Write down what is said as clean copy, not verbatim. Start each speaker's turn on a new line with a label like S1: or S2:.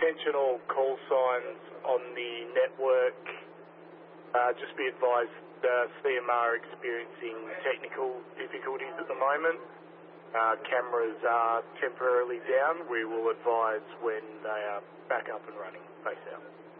S1: attention all call signs on the network. Just be advised, CMR are experiencing technical difficulties at the moment. Cameras are temporarily down. We will advise when they are back up and running. Face out.